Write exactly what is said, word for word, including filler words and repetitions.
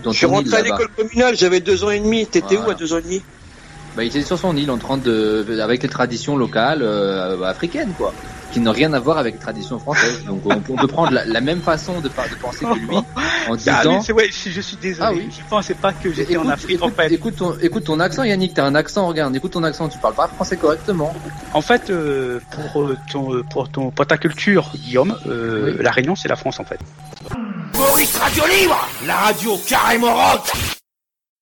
dans Je suis ton île, rentré à là-bas. l'école communale, j'avais deux ans et demi. T'étais Voilà. où à deux ans et demi? Bah, il était sur son île en train de, avec les traditions locales euh, africaines, quoi, qui n'ont rien à voir avec les traditions françaises. Donc on, on peut prendre la, la même façon de, de penser que lui en disant. Ah oui, c'est ouais, je, je suis désolé. Ah oui. Je pensais pas que j'étais Écoute, en Afrique écoute, en fait. écoute ton, écoute ton accent, Yannick. T'as un accent, regarde. Écoute ton accent. Tu parles pas français correctement. En fait, euh, pour euh, ton, pour ton, pour ta culture, Guillaume, euh, Oui. la Réunion, c'est la France en fait. Maurice Radio Libre, la radio carrément rock.